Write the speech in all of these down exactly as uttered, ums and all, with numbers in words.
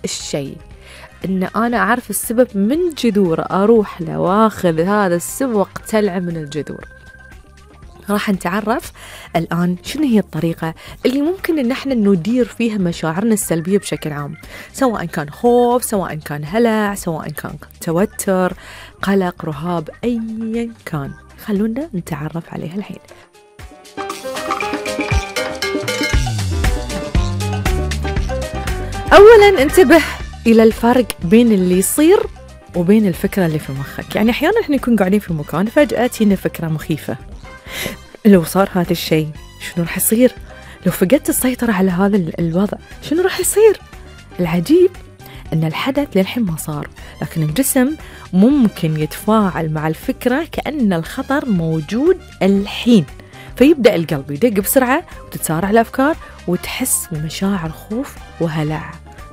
الشيء إن أنا أعرف السبب من جذوره، أروح له وأخذ هذا السبب واقتلعه من الجذور. راح نتعرف الآن شنو هي الطريقة اللي ممكن إن احنا ندير فيها مشاعرنا السلبية بشكل عام، سواء كان خوف، سواء كان هلع، سواء كان توتر، قلق، رهاب، أيا كان. خلونا نتعرف عليها الحين. أولا انتبه إلى الفرق بين اللي يصير وبين الفكرة اللي في مخك. يعني أحيانا احنا نكون قاعدين في مكان فجأة تينا فكرة مخيفة، لو صار هذا الشيء شنو راح يصير؟ لو فقدت السيطرة على هذا الوضع شنو راح يصير؟ العجيب أن الحدث للحين ما صار، لكن الجسم ممكن يتفاعل مع الفكرة كأن الخطر موجود الحين، فيبدأ القلب يدق بسرعة وتتسارع الأفكار وتحس بمشاعر خوف وهلع.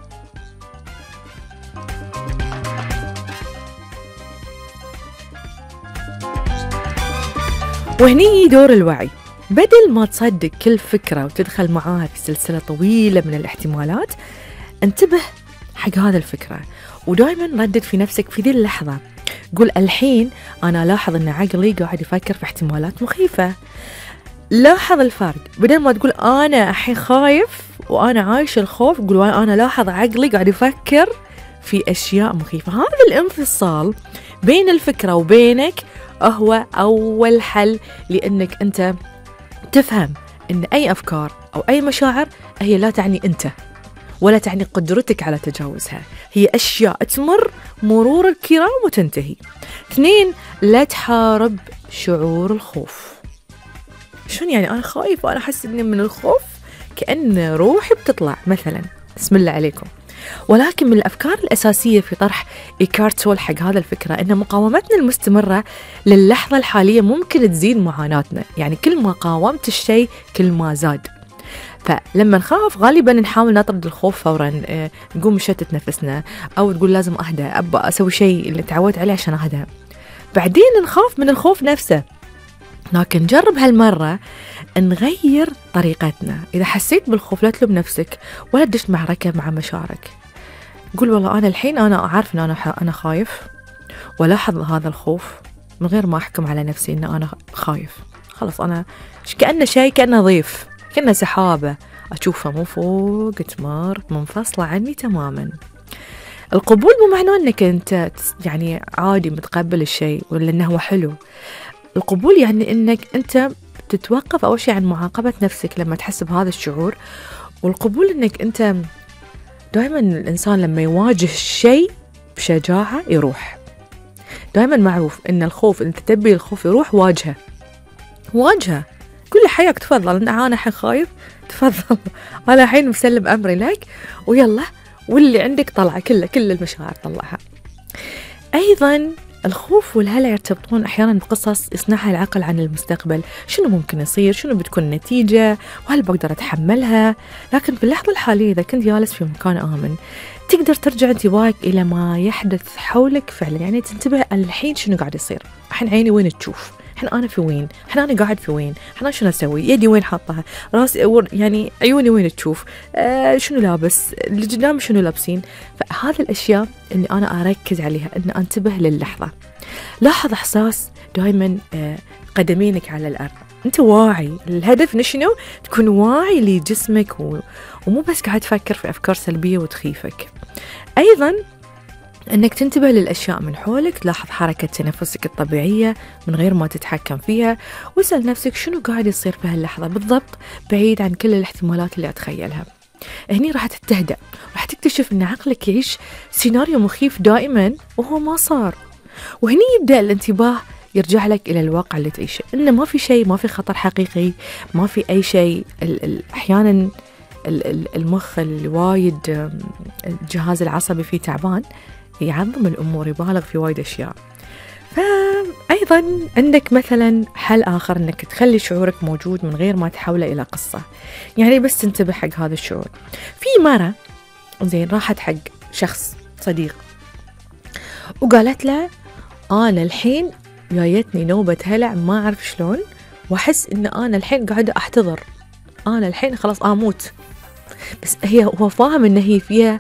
وهني دور الوعي. بدل ما تصدق كل فكرة وتدخل معاها في سلسلة طويلة من الاحتمالات، انتبه حق هذا الفكرة ودائما ردد في نفسك في ذي اللحظة. قول الحين أنا لاحظ أن عقلي قاعد يفكر في احتمالات مخيفة. لاحظ الفرق، بدل ما تقول أنا الحين خايف وأنا عايش الخوف، قول أنا لاحظ عقلي قاعد يفكر في أشياء مخيفة. هذا الانفصال بين الفكرة وبينك هو أول حل لأنك أنت تفهم أن أي أفكار أو أي مشاعر هي لا تعني أنت ولا تعني قدرتك على تجاوزها، هي أشياء تمر مرور الكرام وتنتهي. اثنين، لا تحارب شعور الخوف. شنو يعني أنا خايف وأنا أحس إني من الخوف كأن روحي بتطلع مثلا، بسم الله عليكم. ولكن من الأفكار الأساسية في طرح إيكارت تول حق هذا الفكرة إن مقاومتنا المستمرة للحظة الحالية ممكن تزيد معاناتنا. يعني كل ما قاومت الشيء كل ما زاد. فلما نخاف غالبا نحاول نطرد الخوف فورا، نقوم نشتت نفسنا أو تقول لازم أهدى، أبغى أسوي شيء اللي تعودت عليه عشان أهدى. بعدين نخاف من الخوف نفسه. لكن جرب هالمرة نغير طريقتنا. إذا حسيت بالخوف لا تلوم نفسك ولا تدش معركة مع مشاعرك. قول والله أنا الحين أنا أعرف أن أنا أنا خايف، ولاحظ هذا الخوف من غير ما أحكم على نفسي أن أنا خايف. خلاص أنا كأنه شيء، كأنه ضيف، كأنه سحابة أشوفه مو فوق تمار منفصلة عني تماما. القبول مو معناه أنك أنت يعني عادي متقبل الشيء ولا أنه هو حلو. القبول يعني أنك أنت تتوقف أول شيء عن معاقبة نفسك لما تحس بهذا الشعور. والقبول أنك أنت دائما الإنسان لما يواجه الشيء بشجاعة يروح. دائما معروف أن الخوف، أنت تبي الخوف يروح واجهه واجهه كل حياك. تفضل أنا الحين خايف، تفضل أنا الحين مسلم أمري لك ويلا، واللي عندك طلع كله، كل المشاعر طلعها. أيضا الخوف والهلع يرتبطون أحيانا بقصص يصنعها العقل عن المستقبل. شنو ممكن يصير؟ شنو بتكون النتيجة؟ وهل بقدر أتحملها؟ لكن في اللحظة الحالية إذا كنت جالس في مكان آمن تقدر ترجع انتباهك إلى ما يحدث حولك فعلا. يعني تنتبه الحين شنو قاعد يصير، الحين عيني وين تشوف، الحين أنا في وين، الحين أنا قاعد في وين، الحين شنو أسوي، يدي وين حاطها، راسي يعني عيوني وين تشوف، آه شنو لابس، اللي قدام شنو لابسين. فهذه الأشياء اللي أنا أركز عليها، أن أنتبه للحظة. لاحظ إحساس دائما آه قدمينك على الأرض. أنت واعي. الهدف نشنو؟ تكون واعي لجسمك و... ومو بس قاعد تفكر في أفكار سلبية وتخيفك. أيضا أنك تنتبه للأشياء من حولك، تلاحظ حركة تنفسك الطبيعية من غير ما تتحكم فيها، واسأل نفسك شنو قاعد يصير في هاللحظة بالضبط بعيد عن كل الاحتمالات اللي أتخيلها. هني راح تتهدأ، راح تكتشف أن عقلك يعيش سيناريو مخيف دائما وهو ما صار. وهني يبدأ الانتباه يرجع لك إلى الواقع اللي تعيشه، إنه ما في شيء، ما في خطر حقيقي، ما في أي شيء. أحيانا المخ الوايد الجهاز العصبي فيه تعبان يعظم الأمور، يبالغ في وايد أشياء. فأيضا عندك مثلا حل آخر، أنك تخلي شعورك موجود من غير ما تحوله إلى قصة. يعني بس تنتبه حق هذا الشعور. في مرة زين راحت حق شخص صديق وقالت له أنا الحين جايتني نوبة هلع ما أعرف شلون، وأحس إن أنا الحين قاعدة أحتضر، أنا الحين خلاص أموت. بس هي هو فاهم إن هي فيها